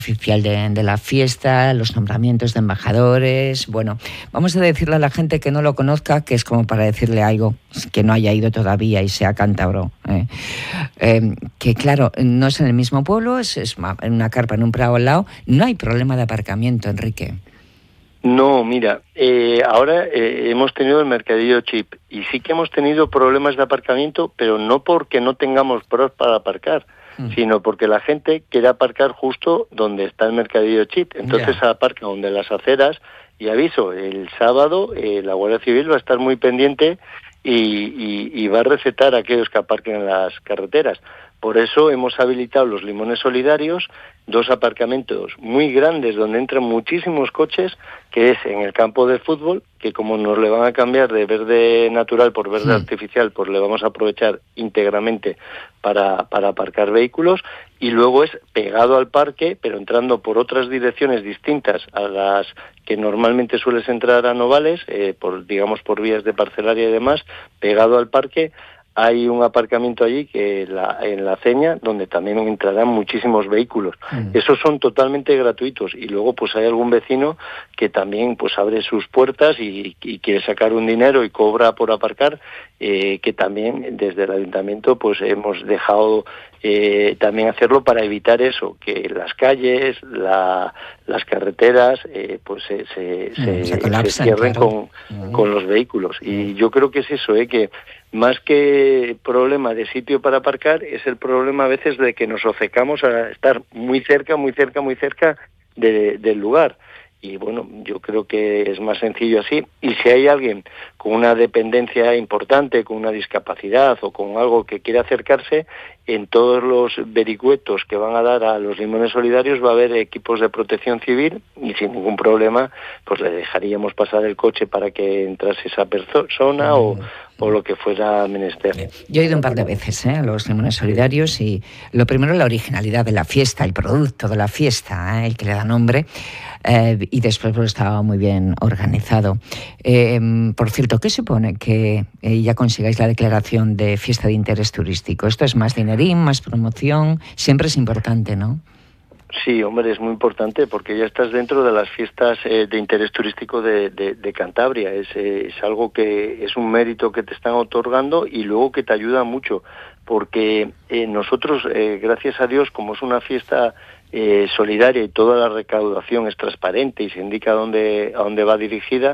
oficial de la fiesta, los nombramientos de embajadores. Bueno, vamos a decirle a la gente que no lo conozca, que es como para decirle algo que no haya ido todavía y sea cántabro. Que claro, no es en el mismo pueblo, es en una carpa, en un prado al lado. No hay problema de aparcamiento, Enrique. No, mira, ahora hemos tenido el mercadillo chip y sí que hemos tenido problemas de aparcamiento, pero no porque no tengamos pros para aparcar, sino porque la gente quiere aparcar justo donde está el mercadillo chip. Entonces aparca donde las aceras, y aviso, el sábado la Guardia Civil va a estar muy pendiente y va a recetar a aquellos que aparquen en las carreteras. Por eso hemos habilitado los limones solidarios, 2 aparcamientos muy grandes donde entran muchísimos coches, que es en el campo de fútbol, que como nos le van a cambiar de verde natural por verde artificial, pues le vamos a aprovechar íntegramente para aparcar vehículos, y luego es pegado al parque, pero entrando por otras direcciones distintas a las que normalmente sueles entrar a Novales, por vías de parcelaria y demás, pegado al parque. Hay un aparcamiento allí que en la Ceña, donde también entrarán muchísimos vehículos. Esos son totalmente gratuitos, y luego pues hay algún vecino que también pues abre sus puertas y quiere sacar un dinero y cobra por aparcar, que también desde el ayuntamiento pues hemos dejado también hacerlo para evitar eso, que las calles, las carreteras pues se cierren, claro, con los vehículos. Y yo creo que es eso, que más que problema de sitio para aparcar, es el problema a veces de que nos obcecamos a estar muy cerca del lugar. Y bueno, yo creo que es más sencillo así. Y si hay alguien con una dependencia importante, con una discapacidad o con algo que quiere acercarse, en todos los vericuetos que van a dar a los limones solidarios va a haber equipos de protección civil, y sin ningún problema pues le dejaríamos pasar el coche para que entrase esa persona o lo que fuera menester. Yo he ido un par de veces a los limones solidarios, y lo primero, la originalidad de la fiesta, el producto de la fiesta, el que le da nombre, y después pues estaba muy bien organizado. Por cierto, ¿qué supone que ya consigáis la declaración de fiesta de interés turístico? Esto es más dinerín, más promoción, siempre es importante, ¿no? Sí, hombre, es muy importante porque ya estás dentro de las fiestas de interés turístico de Cantabria. Es algo que es un mérito que te están otorgando, y luego que te ayuda mucho, porque nosotros, gracias a Dios, como es una fiesta solidaria y toda la recaudación es transparente y se indica a dónde va dirigida,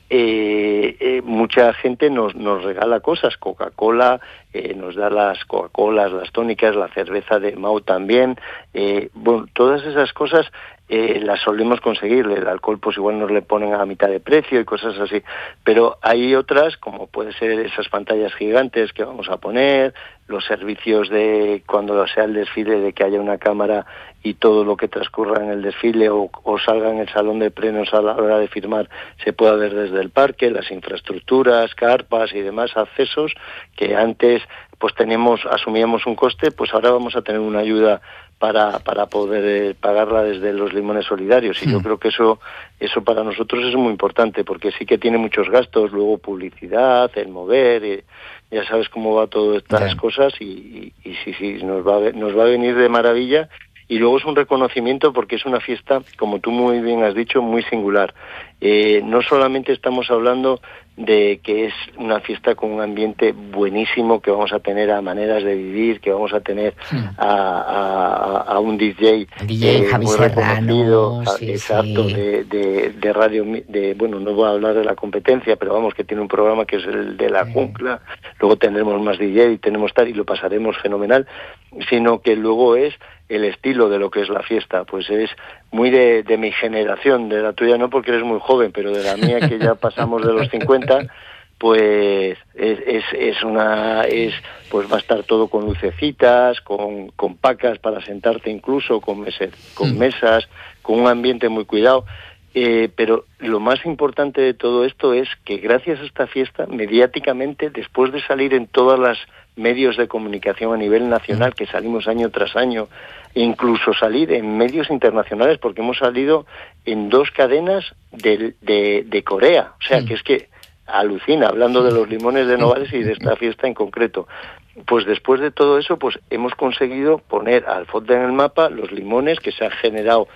mucha gente nos regala cosas, Coca-Cola, nos da las Coca-Colas, las tónicas, la cerveza de Mau también, todas esas cosas las solemos conseguir. El alcohol pues igual nos le ponen a mitad de precio y cosas así, pero hay otras, como puede ser esas pantallas gigantes que vamos a poner, los servicios de cuando sea el desfile, de que haya una cámara y todo lo que transcurra en el desfile o salga en el salón de plenos a la hora de firmar se pueda ver desde el parque, las infraestructuras, carpas y demás accesos que antes pues asumíamos un coste, pues ahora vamos a tener una ayuda para poder pagarla desde los limones solidarios, y yo creo que eso para nosotros es muy importante, porque sí que tiene muchos gastos, luego publicidad, el mover, ya sabes cómo va todas estas cosas, y sí, nos va a venir de maravilla. Y luego es un reconocimiento porque es una fiesta, como tú muy bien has dicho, muy singular. No solamente estamos hablando de que es una fiesta con un ambiente buenísimo, que vamos a tener a maneras de vivir, que vamos a tener a un DJ Javi muy Serrano, reconocido, exacto, de radio, bueno, no voy a hablar de la competencia, pero vamos, que tiene un programa que es el de la jungla, luego tendremos más DJ, tenemos tal, y lo pasaremos fenomenal, sino que luego es el estilo de lo que es la fiesta, pues es muy de mi generación, de la tuya no porque eres muy joven, pero de la mía, que ya pasamos de los 50, pues pues va a estar todo con lucecitas, con pacas para sentarte, incluso con mesas, con un ambiente muy cuidado. Pero lo más importante de todo esto es que gracias a esta fiesta, mediáticamente, después de salir en todos los medios de comunicación a nivel nacional, que salimos año tras año, e incluso salir en medios internacionales, porque hemos salido en 2 cadenas de Corea, o sea, que es que alucina, hablando de los limones de Novales y de esta fiesta en concreto. Pues después de todo eso, pues hemos conseguido poner al FOD en el mapa los limones, que se ha generado